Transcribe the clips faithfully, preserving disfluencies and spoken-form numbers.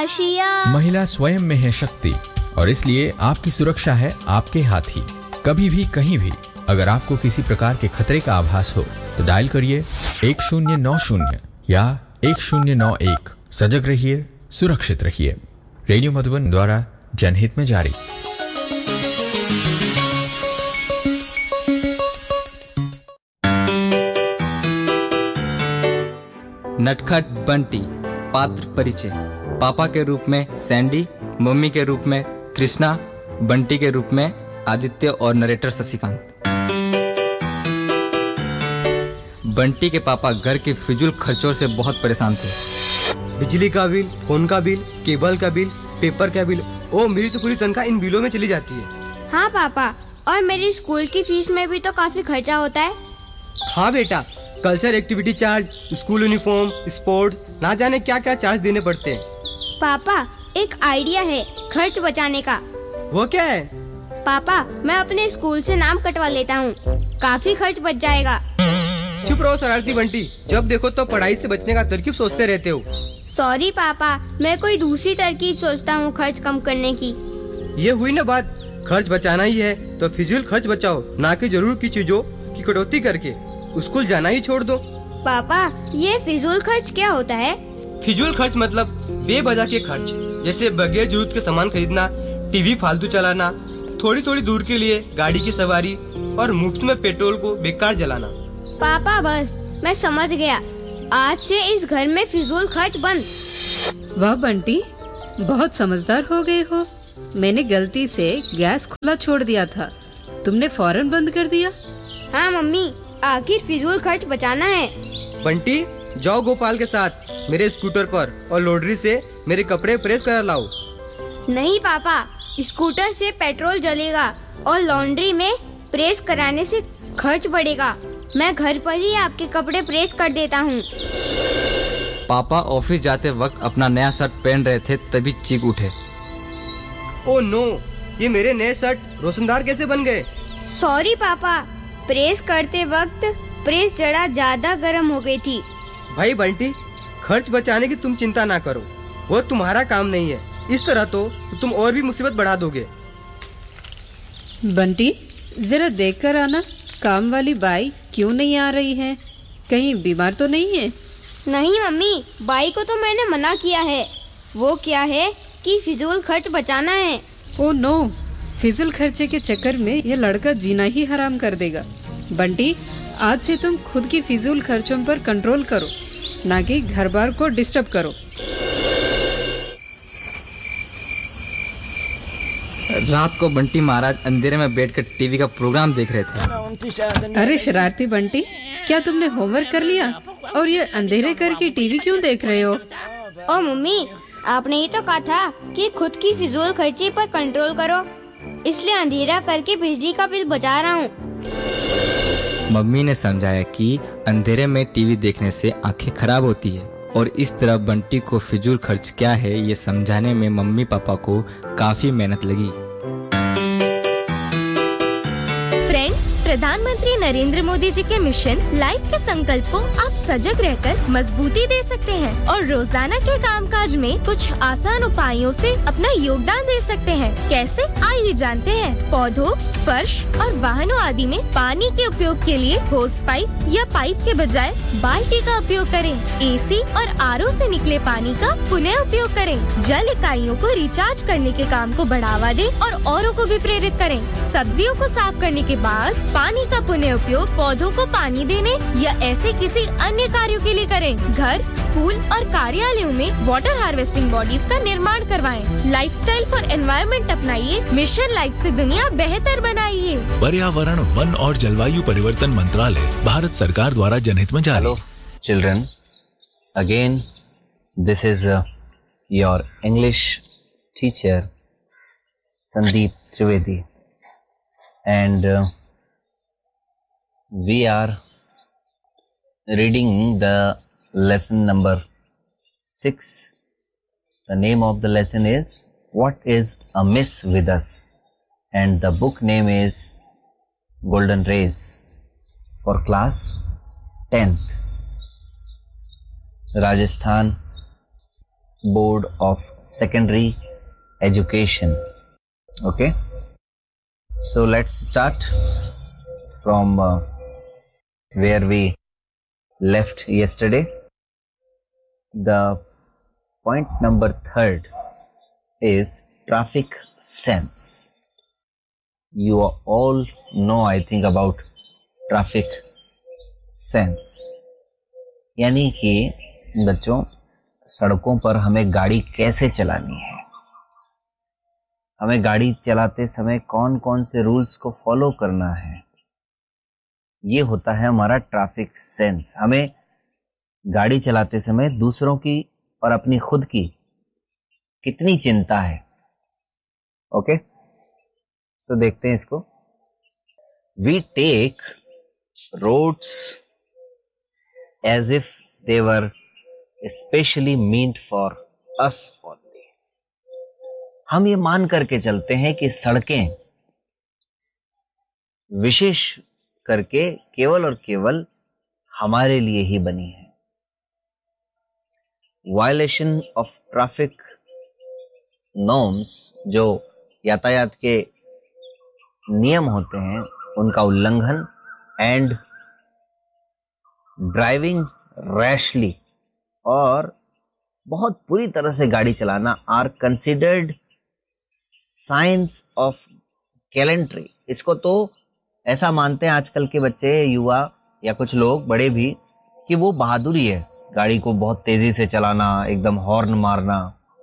आशिया। महिला स्वयं में है शक्ति और इसलिए आपकी सुरक्षा है आपके हाथ ही। कभी भी कहीं भी अगर आपको किसी प्रकार के खतरे का आभास हो तो डायल करिए एक शून्य नौ शून्य या एक शून्य नौ एक। सजग रहिए, सुरक्षित रहिए। रेडियो मधुबन द्वारा जनहित में जारी। नटखट बंटी। पात्र परिचय। पापा के रूप में सैंडी, मम्मी के रूप में कृष्णा, बंटी के रूप में आदित्य और नरेटर शशिकांत। बंटी के पापा घर के फिजूल खर्चों से बहुत परेशान थे। बिजली का बिल, फोन का बिल, केबल का बिल, पेपर का बिल, ओ मेरी तो पूरी तनख्वाह इन बिलों में चली जाती है। हाँ पापा, और मेरी स्कूल की फीस में भी तो काफी खर्चा होता है। हाँ बेटा, culture activity charge, school uniform, sports, ना जाने क्या क्या चार्ज देने पड़ते हैं। पापा एक आइडिया है खर्च बचाने का। वो क्या है? पापा मैं अपने स्कूल से नाम कटवा लेता हूँ, काफी खर्च बच जाएगा। चुप रहो शरारती बंटी, जब देखो तो पढ़ाई से बचने का तरकीब सोचते रहते हो। सॉरी पापा, मैं कोई दूसरी तरकीब सोचता हूँ खर्च कम करने की। ये हुई ना बात, खर्च बचाना ही है तो फिजूल खर्च बचाओ, ना कि जरूर की चीजों की कटौती करके स्कूल जाना ही छोड़ दो। पापा ये फिजूल खर्च क्या होता है? फिजूल खर्च मतलब बेवजह के खर्च, जैसे बगैर जरूरत के सामान खरीदना, टीवी फालतू चलाना, थोड़ी थोड़ी दूर के लिए गाड़ी की सवारी और मुफ्त में पेट्रोल को बेकार जलाना। पापा बस मैं समझ गया, आज से इस घर में फिजूल खर्च बंद। वाह बंटी, बहुत समझदार हो गए हो। मैंने गलती से गैस खुला छोड़ दिया था, तुमने फौरन बंद कर दिया। हाँ मम्मी, आखिर फिजूल खर्च बचाना है। बंटी जाओ गोपाल के साथ मेरे स्कूटर पर और लॉन्ड्री से मेरे कपड़े प्रेस करा लाओ। नहीं पापा, स्कूटर से पेट्रोल जलेगा और लॉन्ड्री में प्रेस कराने से खर्च बढ़ेगा। मैं घर पर ही आपके कपड़े प्रेस कर देता हूँ। पापा ऑफिस जाते वक्त अपना नया शर्ट पहन रहे थे, तभी चीख उठे। ओ नो, ये मेरे नए शर्ट रोशनदार कैसे बन गए? सॉरी पापा, प्रेस करते वक्त प्रेस जड़ा ज्यादा गर्म हो गई थी। भाई बंटी, खर्च बचाने की तुम चिंता ना करो, वो तुम्हारा काम नहीं है। इस तरह तो तुम और भी मुसीबत बढ़ा दोगे। बंटी जरा देख कर आना, काम वाली बाई क्यों नहीं आ रही है? कहीं बीमार तो नहीं है? नहीं मम्मी, बाई को तो मैंने मना किया है। वो क्या है कि फिजूल खर्च बचाना है। ओ नो, फिजूल खर्चे के चक्कर में ये लड़का जीना ही हराम कर देगा। बंटी आज से तुम खुद की फिजूल खर्चों पर कंट्रोल करो, ना कि घर बार को डिस्टर्ब करो। रात को बंटी महाराज अंधेरे में बैठकर टीवी का प्रोग्राम देख रहे थे। अरे शरारती बंटी, क्या तुमने होमवर्क कर लिया और ये अंधेरे करके टीवी क्यों देख रहे हो? ओ मम्मी, आपने ही तो कहा था कि खुद की फिजूल खर्ची पर कंट्रोल करो, इसलिए अंधेरा करके बिजली का बिल बचा रहा हूँ। मम्मी ने समझाया कि अंधेरे में टीवी देखने से आंखें खराब होती है, और इस तरह बंटी को फिजूल खर्च क्या है ये समझाने में मम्मी पापा को काफी मेहनत लगी। फ्रेंड्स, प्रधानमंत्री नरेंद्र मोदी जी के मिशन लाइफ के संकल्प को आप सजग रहकर मजबूती दे सकते हैं और रोजाना के कामकाज में कुछ आसान उपायों से अपना योगदान दे सकते हैं। कैसे, आइए जानते हैं। पौधों, फर्श और वाहनों आदि में पानी के उपयोग के लिए होस पाइप या पाइप के बजाय बाल्टी का उपयोग करें। एसी और आरओ से निकले पानी का पुनः उपयोग करें। जल इकाइयों को रिचार्ज करने के काम को बढ़ावा दें और औरों को भी प्रेरित करें। सब्जियों को साफ करने के बाद पानी का पुनः उपयोग पौधों को पानी देने या ऐसे किसी अन्य कार्यों के लिए करें। घर, स्कूल और कार्यालयों में वाटर हार्वेस्टिंग बॉडीज का निर्माण करवाएं। Lifestyle for environment अपनाइए। Mission life से दुनिया बेहतर बनाइए। पर्यावरण, वन और जलवायु परिवर्तन मंत्रालय, भारत सरकार द्वारा जनहित में जारी। Hello children, again this is your English teacher Sandeep Trivedi and uh, we are reading the lesson number six. The name of the lesson is What is Amiss with Us, and the book name is Golden Rays for class tenth. Rajasthan Board of Secondary Education. Okay, so let's start from uh, where we left yesterday. The point number third is traffic sense. You all know, I think, about traffic sense. यानी कि बच्चों, सड़कों पर हमें गाड़ी कैसे चलानी है, हमें गाड़ी चलाते समय कौन कौन से रूल्स को फॉलो करना है, ये होता है हमारा ट्रैफिक सेंस. हमें गाड़ी चलाते समय दूसरों की और अपनी खुद की कितनी चिंता है. ओके, सो देखते हैं इसको. We take roads as if they were specially meant for us only. हम ये मान करके चलते हैं कि सड़कें विशेष करके केवल और केवल हमारे लिए ही बनी है. वायलेशन ऑफ ट्रैफिक नॉर्म्स, जो यातायात के नियम होते हैं, उनका उल्लंघन, एंड ड्राइविंग रैशली, और बहुत बुरी तरह से गाड़ी चलाना, are considered science of gallantry. इसको तो ऐसा मानते हैं आजकल के बच्चे, युवा या कुछ लोग बड़े भी, कि वो बहादुरी है गाड़ी को बहुत तेजी से चलाना, एकदम हॉर्न मारना.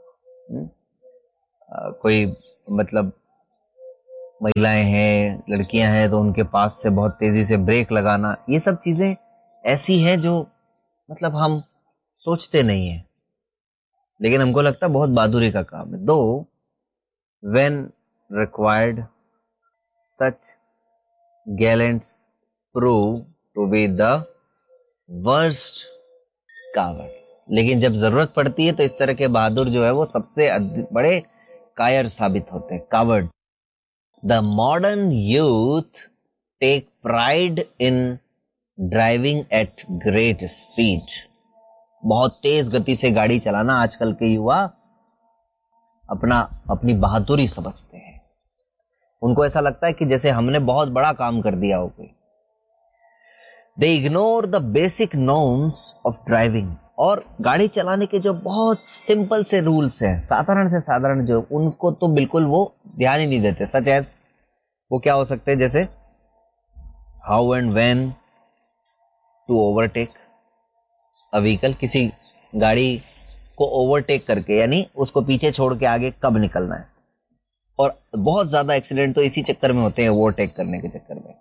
आ, कोई मतलब महिलाएं हैं, लड़कियां हैं, तो उनके पास से बहुत तेजी से ब्रेक लगाना, ये सब चीजें ऐसी हैं जो मतलब हम सोचते नहीं हैं, लेकिन हमको लगता है बहुत बहादुरी का काम है. दो when required such गैलेंट्स prove to be the worst cowards. लेकिन जब जरूरत पड़ती है तो इस तरह के बहादुर जो है वो सबसे बड़े कायर साबित होते हैं, coward. The modern youth take pride in driving eight great speed. बहुत तेज गति से गाड़ी चलाना आजकल के युवा अपना अपनी बहादुरी समझते हैं. उनको ऐसा लगता है कि जैसे हमने बहुत बड़ा काम कर दिया हो कोई. दे ignore the basic norms of driving. और गाड़ी चलाने के जो बहुत सिंपल से रूल्स हैं, साधारण से साधारण, जो उनको तो बिल्कुल वो ध्यान ही नहीं देते. सच एज, वो क्या हो सकते हैं, जैसे how and when to overtake a vehicle. किसी गाड़ी को ओवरटेक करके, यानी उसको पीछे छोड़ के आगे कब निकलना है. और बहुत ज्यादा एक्सीडेंट तो इसी चक्कर में होते हैं, ओवरटेक करने के चक्कर में.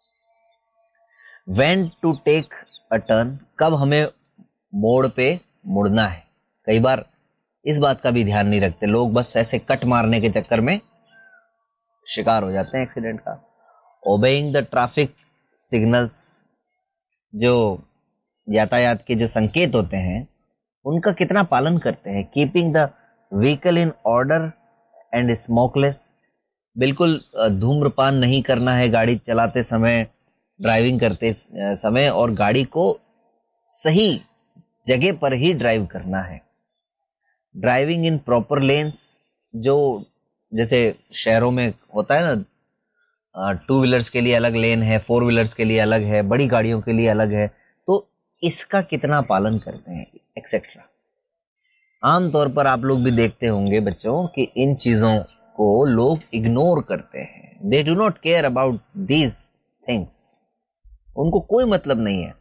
When to take a turn, कब हमें मोड़ पे मुड़ना है. कई बार इस बात का भी ध्यान नहीं रखते लोग, बस ऐसे कट मारने के चक्कर में शिकार हो जाते हैं एक्सीडेंट का. ओबेइंग द ट्रैफिक सिग्नल्स, जो यातायात के जो संकेत होते हैं उनका कितना पालन करते हैं. Keeping the vehicle in order and smokeless. बिल्कुल धूम्रपान नहीं करना है गाड़ी चलाते समय, ड्राइविंग करते समय, और गाड़ी को सही जगह पर ही ड्राइव करना है. ड्राइविंग इन प्रॉपर लेन्स, जो जैसे शहरों में होता है ना, टू व्हीलर्स के लिए अलग लेन है, फोर व्हीलर्स के लिए अलग है, बड़ी गाड़ियों के लिए अलग है, तो इसका कितना पालन करते हैं, एक्सेट्रा. आमतौर पर आप लोग भी देखते होंगे बच्चों कि इन चीजों को लोग इग्नोर करते हैं. They do not care about these things. उनको कोई मतलब नहीं है.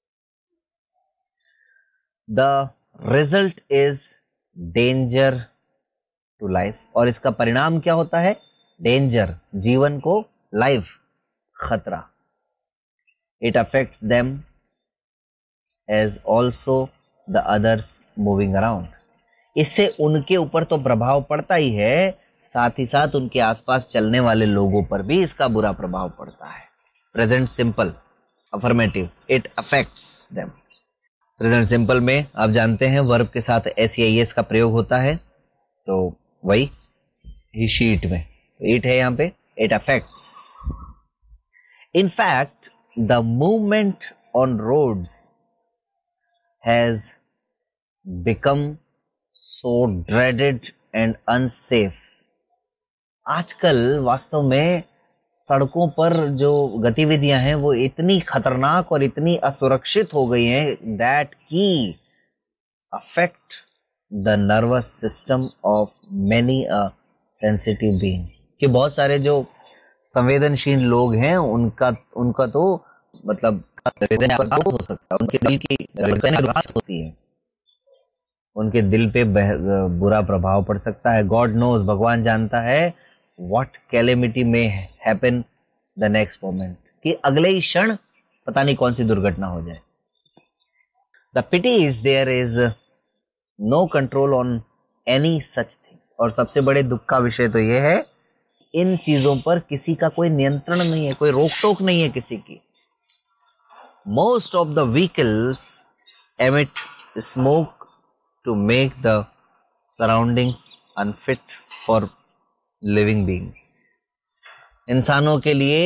The result is danger to life. और इसका परिणाम क्या होता है, डेंजर, जीवन को, लाइफ, खतरा. It affects them as also the others moving around. इससे उनके ऊपर तो प्रभाव पड़ता ही है, साथ ही साथ उनके आसपास चलने वाले लोगों पर भी इसका बुरा प्रभाव पड़ता है. Present simple, affirmative, it affects them. Present simple में आप जानते हैं वर्ब के साथ एस या एस का प्रयोग होता है, तो वही ही शीट में इट है यहां पे, it affects. In fact the movement on roads has become so dreaded and unsafe. आजकल वास्तव में सड़कों पर जो गतिविधियां हैं वो इतनी खतरनाक और इतनी असुरक्षित हो गई हैं that की affect the nervous system of many a sensitive being. कि बहुत सारे जो संवेदनशील लोग हैं उनका उनका तो मतलब हो सकता है, उनके दिल की धड़कनें होती है, उनके दिल पे बुरा प्रभाव पड़ सकता है. गॉड नोज, भगवान जानता है व्हाट कैलेमिटी में हैपन द नेक्स्ट मोमेंट, कि अगले ही क्षण पता नहीं कौन सी दुर्घटना हो जाए. The pity is there is no control on any such things. और सबसे बड़े दुख का विषय तो यह है इन चीजों पर किसी का कोई नियंत्रण नहीं है, कोई रोक टोक नहीं है किसी की. Most of the vehicles emit smoke to make the surroundings unfit for living beings. इंसानों के लिए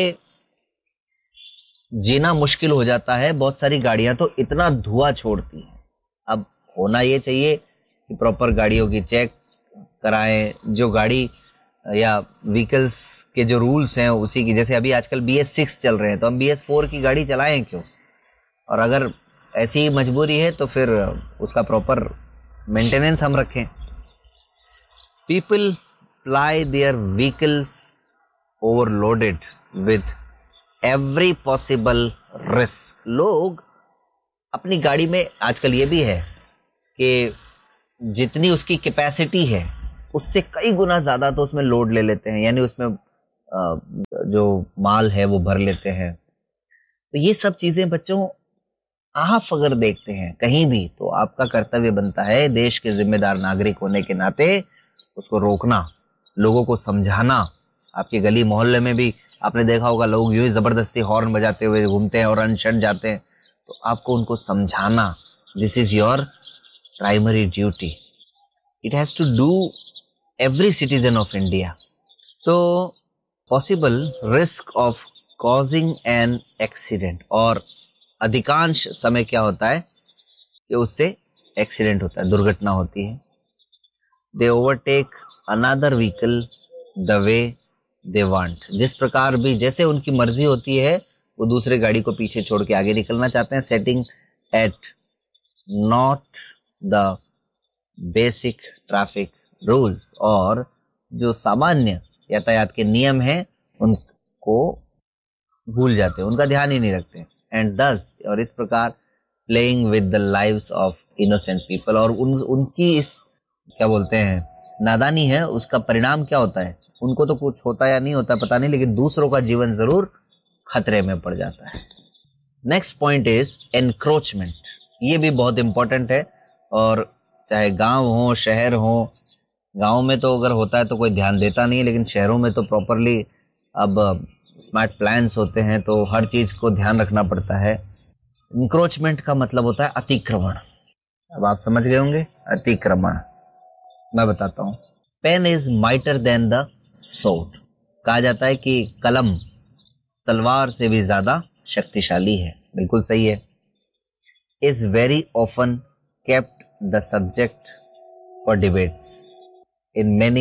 जीना मुश्किल हो जाता है. बहुत सारी गाड़ियां तो इतना धुआं छोड़ती हैं. अब होना ये चाहिए कि प्रॉपर गाड़ियों की चेक कराएं, जो गाड़ी या व्हीकल्स के जो रूल्स हैं उसी की. जैसे अभी आजकल बी एस सिक्स चल रहे हैं तो हम बी एस फोर की गाड़ी चलाएं क्यों? और अगर ऐसी मजबूरी है तो फिर उसका प्रॉपर मेंटेनेंस हम रखें. People ply there vehicles overloaded with every possible risk. लोग अपनी गाड़ी में आजकल ये भी है कि जितनी उसकी कैपेसिटी है उससे कई गुना ज्यादा तो उसमें लोड ले लेते हैं, यानी उसमें जो माल है वो भर लेते हैं. तो ये सब चीजें बच्चों आप अगर देखते हैं कहीं भी तो आपका कर्तव्य बनता है देश के जिम्मेदार नागरिक होने के नाते उसको रोकना, लोगों को समझाना. आपके गली मोहल्ले में भी आपने देखा होगा लोग यूं ही जबरदस्ती हॉर्न बजाते हुए घूमते हैं और अनशन जाते हैं, तो आपको उनको समझाना. This is your primary duty. It has to do every citizen of India. So possible risk of causing an accident, और अधिकांश समय क्या होता है कि उससे एक्सीडेंट होता है, दुर्घटना होती है. They overtake another vehicle the way they want. जिस प्रकार भी जैसे उनकी मर्जी होती है वो दूसरे गाड़ी को पीछे छोड़ के आगे निकलना चाहते हैं. Setting at not the basic traffic rules, और जो सामान्य यातायात के नियम हैं उनको भूल जाते हैं, उनका ध्यान ही नहीं रखते. एंड दस, और इस प्रकार playing with the lives of innocent people. और उन उनकी इस क्या बोलते हैं नादानी है, उसका परिणाम क्या होता है? उनको तो कुछ होता या नहीं होता पता नहीं, लेकिन दूसरों का जीवन जरूर खतरे में पड़ जाता है. Next point is encroachment. ये भी बहुत इंपॉर्टेंट है, और चाहे गांव हो शहर हो, गांव में तो अगर होता है तो कोई ध्यान देता नहीं है, लेकिन शहरों में तो प्रॉपरली अब स्मार्ट प्लान्स होते हैं तो हर चीज को ध्यान रखना पड़ता है. इंक्रोचमेंट का मतलब होता है अतिक्रमण. अब आप समझ गए होंगे अतिक्रमण. मैं बताता हूं. Pen is माइटर then the sword. कहा जाता है कि कलम तलवार से भी ज्यादा शक्तिशाली है. बिल्कुल सही है. Is very often kept the subject for debates in many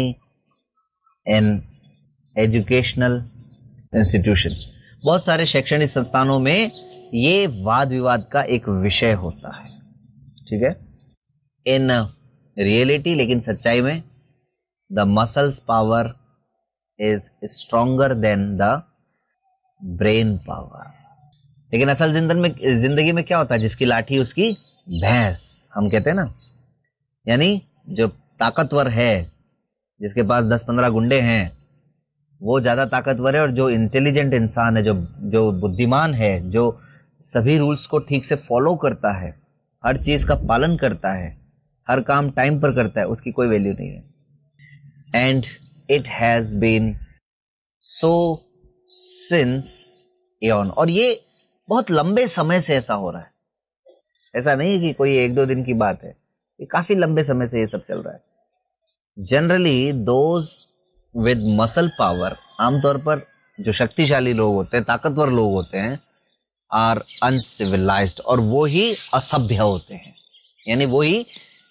an educational institution. बहुत सारे शैक्षणिक संस्थानों में ये वाद विवाद का एक विषय होता है. ठीक है. इन रियलिटी, लेकिन सच्चाई में the muscles power is stronger than the brain power. लेकिन असल जिंदगी में जिंदगी में क्या होता है? जिसकी लाठी उसकी भैंस, हम कहते हैं ना. यानी जो ताकतवर है, जिसके पास दस पंद्रह गुंडे हैं, वो ज्यादा ताकतवर है. और जो इंटेलिजेंट इंसान है, जो जो बुद्धिमान है, जो सभी रूल्स को ठीक से फॉलो करता है, हर चीज का पालन करता है, हर काम टाइम पर करता है, उसकी कोई वैल्यू नहीं है. And it has been so since Aon. और ये बहुत लंबे समय से ऐसा हो रहा है. ऐसा नहीं है कि कोई एक दो दिन की बात है, ये काफी लंबे समय से ये सब चल रहा है. Generally those with muscle power, आमतौर पर जो शक्तिशाली लोग होते हैं, ताकतवर लोग होते हैं, आर अनसिविलाइज्ड. और वो ही असभ्य होते हैं, यानी वो ही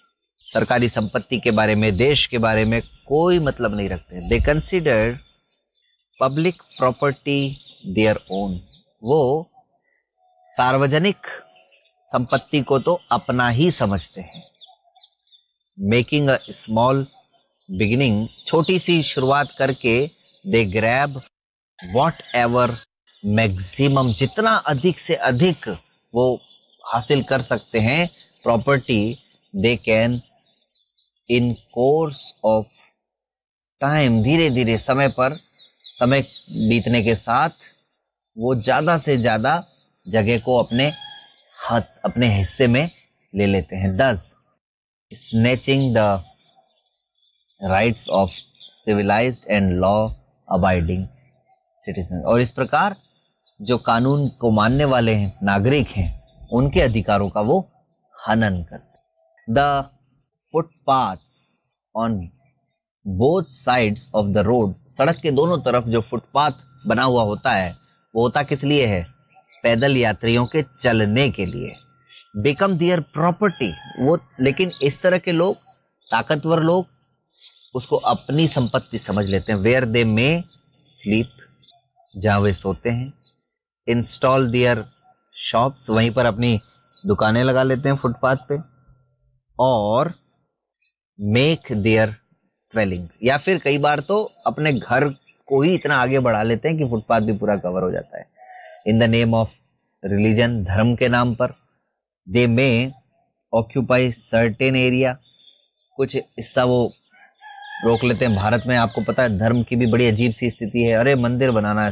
सरकारी संपत्ति के बारे में, देश के बारे में कोई मतलब नहीं रखते। They consider public property their own. वो सार्वजनिक संपत्ति को तो अपना ही समझते हैं। मेकिंग अ स्मॉल बिगिनिंग, छोटी सी शुरुआत करके दे ग्रैब वॉट एवर मैक्सिमम, जितना अधिक से अधिक वो हासिल कर सकते हैं property, they can in course of time, धीरे धीरे समय पर, समय बीतने के साथ वो ज्यादा से ज्यादा जगह को अपने हाथ, अपने हिस्से में ले लेते हैं। दस snatching the rights of civilised and law abiding citizen, और इस प्रकार जो कानून को मानने वाले हैं, नागरिक हैं, उनके अधिकारों का वो हनन करते। The footpaths on both sides of the road, सड़क के दोनों तरफ जो फुटपाथ बना हुआ होता है वो होता किस लिए है? पैदल यात्रियों के चलने के लिए। बिकम देयर प्रॉपर्टी, वो लेकिन इस तरह के लोग, ताकतवर लोग, उसको अपनी संपत्ति समझ लेते हैं। वेयर दे मे स्लीप, जहां वे सोते हैं। इंस्टॉल देयर शॉप्स, वहीं पर अपनी दुकानें लगा लेते हैं फुटपाथ पे। और मेक देयर ड्वेलिंग, या फिर कई बार तो अपने घर को ही इतना आगे बढ़ा लेते हैं कि फुटपाथ भी पूरा कवर हो जाता है। In the name of religion, धर्म के नाम पर। दे मे ऑक्यूपाई सर्टेन एरिया, कुछ हिस्सा वो रोक लेते हैं। भारत में आपको पता है धर्म की भी बड़ी अजीब सी स्थिति है। अरे मंदिर बनाना है,